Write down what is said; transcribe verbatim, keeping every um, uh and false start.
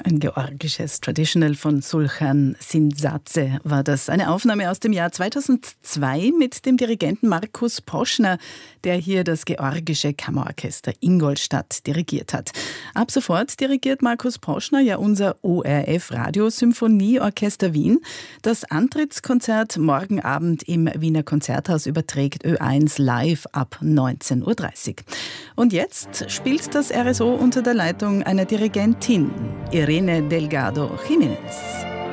Ein georgisches Traditional von Sulchan Sindsadze war das. Eine Aufnahme aus dem Jahr zweitausendzwei mit dem Dirigenten Markus Poschner, der hier das georgische Kammerorchester Ingolstadt dirigiert hat. Ab sofort dirigiert Markus Poschner ja unser O R F Radiosymphonieorchester Wien. Das Antrittskonzert morgen Abend im Wiener Konzerthaus überträgt Ö eins live ab neunzehn Uhr dreißig. Und jetzt spielt das R S O unter der Leitung einer Dirigentin, Irene Delgado Jiménez.